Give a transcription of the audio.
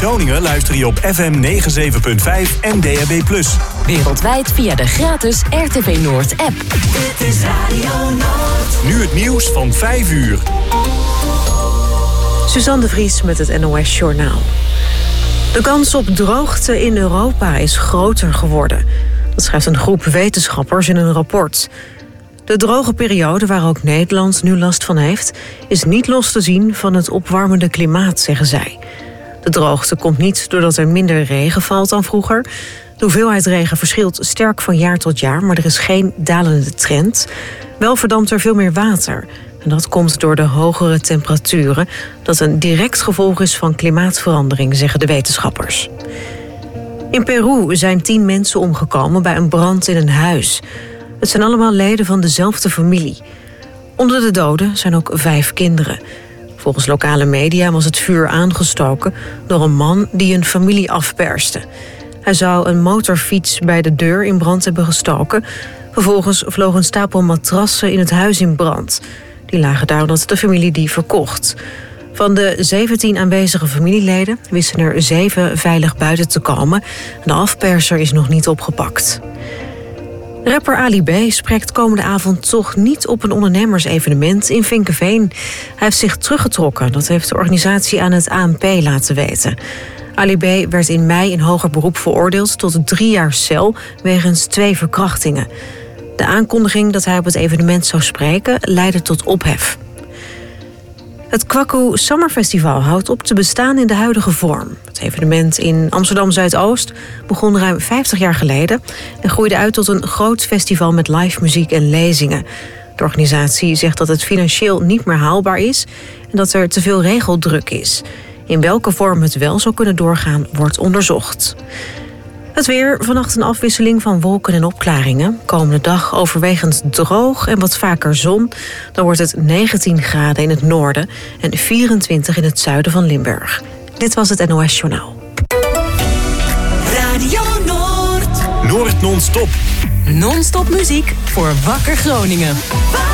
Groningen luister je op FM 97.5 en DAB+. Wereldwijd via de gratis RTV Noord app. Dit is Radio Noord. Nu het nieuws van 5 uur. Suzanne de Vries met het NOS Journaal. De kans op droogte in Europa is groter geworden. Dat schrijft een groep wetenschappers in een rapport. De droge periode, waar ook Nederland nu last van heeft, is niet los te zien van het opwarmende klimaat, zeggen zij. De droogte komt niet doordat er minder regen valt dan vroeger. De hoeveelheid regen verschilt sterk van jaar tot jaar, maar er is geen dalende trend. Wel verdampt er veel meer water. En dat komt door de hogere temperaturen, dat een direct gevolg is van klimaatverandering, zeggen de wetenschappers. In Peru zijn 10 mensen omgekomen bij een brand in een huis. Het zijn allemaal leden van dezelfde familie. Onder de doden zijn ook 5 kinderen. Volgens lokale media was het vuur aangestoken door een man die een familie afperste. Hij zou een motorfiets bij de deur in brand hebben gestoken. Vervolgens vloog een stapel matrassen in het huis in brand. Die lagen daar omdat de familie die verkocht. Van de 17 aanwezige familieleden wisten er 7 veilig buiten te komen. De afperser is nog niet opgepakt. Rapper Ali B spreekt komende avond toch niet op een ondernemersevenement in Vinkeveen. Hij heeft zich teruggetrokken, dat heeft de organisatie aan het ANP laten weten. Ali B werd in mei in hoger beroep veroordeeld tot 3 jaar cel wegens 2 verkrachtingen. De aankondiging dat hij op het evenement zou spreken leidde tot ophef. Het Kwaku Summer Festival houdt op te bestaan in de huidige vorm. Het evenement in Amsterdam-Zuidoost begon ruim 50 jaar geleden en groeide uit tot een groot festival met live muziek en lezingen. De organisatie zegt dat het financieel niet meer haalbaar is en dat er te veel regeldruk is. In welke vorm het wel zou kunnen doorgaan, wordt onderzocht. Het weer, vannacht een afwisseling van wolken en opklaringen. Komende dag overwegend droog en wat vaker zon. Dan wordt het 19 graden in het noorden en 24 in het zuiden van Limburg. Dit was het NOS Journaal. Radio Noord. Noord non-stop. Non-stop muziek voor Wakker Groningen.